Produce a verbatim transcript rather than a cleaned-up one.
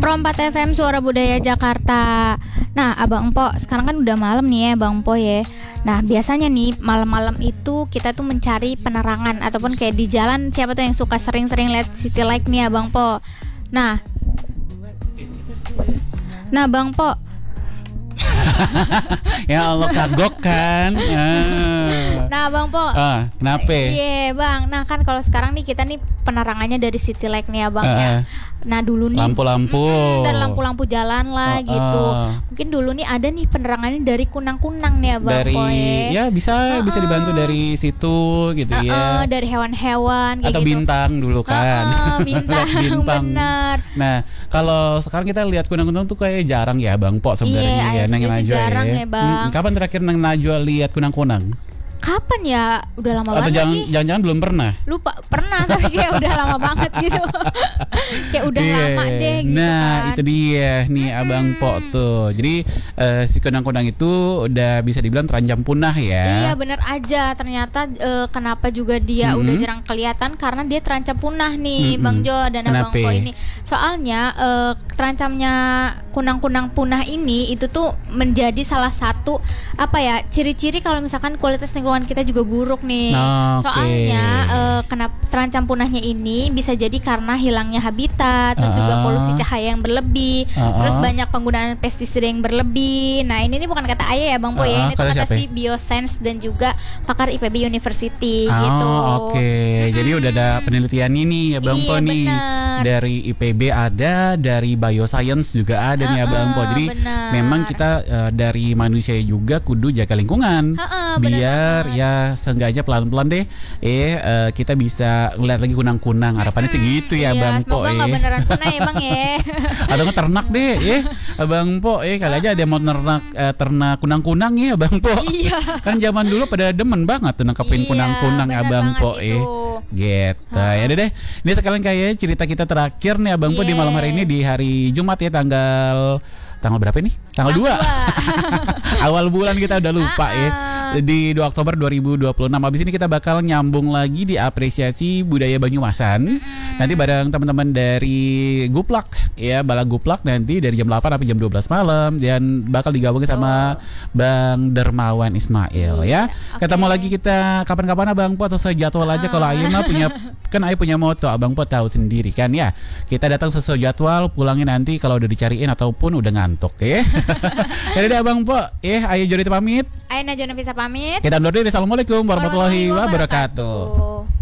Pro empat F M Suara Budaya Jakarta. Nah, Abang Empo, sekarang kan udah malam nih ya, Bang Empo ya. Nah, biasanya nih malam-malam itu kita tuh mencari penerangan ataupun kayak di jalan, siapa tuh yang suka sering-sering lihat city light nih ya, Bang Empo. Nah, nah Bang Empo. Ya Allah, kagok kan. Ah. Nah, Bang Empo. Ah, kenapa? Iya, Bang. Nah, kan kalau sekarang nih kita nih penerangannya dari city light nih ya, Bang uh, ya. Nah, dulu nih lampu-lampu mm, dan lampu-lampu jalan lah uh, gitu. Uh. Mungkin dulu nih ada nih penerangannya dari kunang-kunang nih ya, Bang. Dari Poe. Ya bisa uh, bisa dibantu dari situ gitu uh, ya. Uh, dari hewan-hewan kayak atau gitu. Bintang dulu kan. Uh, uh, bintang, bintang. Benar. Nah, kalau sekarang kita lihat kunang-kunang tuh kayak jarang ya, Bang Po sebenarnya. Iya, ya, Neng Najwa jarang ya, ya. Bang. Kapan terakhir Neng Najwa lihat kunang-kunang? Kapan ya? Udah lama Atau banget jangan, nih. jangan-jangan belum pernah? Lupa, pernah tapi kayak udah lama banget gitu. Kayak udah yeah. lama deh gitu. Nah, kan. itu dia nih hmm. Abang Po tuh. Jadi uh, si kunang-kunang itu udah bisa dibilang terancam punah ya. Iya, bener aja. Ternyata uh, kenapa juga dia hmm. udah jarang kelihatan karena dia terancam punah nih, hmm. Bang Jo dan Abang Po ini. Soalnya uh, terancamnya kunang-kunang punah ini itu tuh menjadi salah satu apa ya, ciri-ciri kalau misalkan kualitas lingkungan kita juga buruk nih. Okay. Soalnya uh, kenapa terancam punahnya ini bisa jadi karena hilangnya habitat, terus uh-uh. juga polusi cahaya yang berlebih, uh-uh. terus banyak penggunaan pestisida yang berlebih. Nah, ini nih bukan kata Ayah ya, Bang Po uh-uh. ya. Ini tuh kata si Biosense dan juga pakar I P B University oh, gitu. Oke. Okay. Hmm. Jadi udah ada penelitian ini ya, Bang iya, Po nih. Bener. Dari I P B ada, dari Bioscience juga ada uh-uh, nih ya, Bang Po. Jadi bener. memang kita uh, dari manusia juga kudu jaga lingkungan. Uh-uh, biar bener. Ya seenggaknya pelan-pelan deh eh uh, kita bisa ngeliat lagi kunang-kunang. Harapannya sih gitu ya, iya, Bang Po. Semoga nggak eh. beneran punah emang ya. Atau nggak ternak deh eh Bang Po eh kali aja ada mau ternak uh, ternak kunang-kunang ya, Bang Po. Iya. Kan zaman dulu pada demen banget tuh nangkepin iya, kunang-kunang ya, Bang Po eh. Gitu. Ya deh deh. Ini sekalian kayak cerita kita terakhir nih, Abang yeah. Po di malam hari ini di hari Jumat ya, tanggal tanggal berapa ini? Tanggal dua. Awal bulan kita udah lupa ya. Di dua Oktober dua ribu dua puluh enam. Habis ini kita bakal nyambung lagi di apresiasi budaya Banyumasan. Mm-hmm. Nanti bareng teman-teman dari Guplak ya, Bala Guplak nanti dari jam delapan sampai jam dua belas malam dan bakal digabungin sama oh. Bang Dermawan Ismail ya. Okay. Ketemu lagi kita kapan-kapan, Abang Po, sesuai jadwal aja. Kalau Ayu mah punya kan Ayu punya moto, Abang Po tahu sendiri kan ya. Kita datang sesuai jadwal, pulangnya nanti kalau udah dicariin ataupun udah ngantuk ya. Jadi Abang Po, eh Ayu Jodita pamit. Ayu Najwa Nafisa pamit. Kita undur diri. Assalamualaikum warahmatullahi wabarakatuh.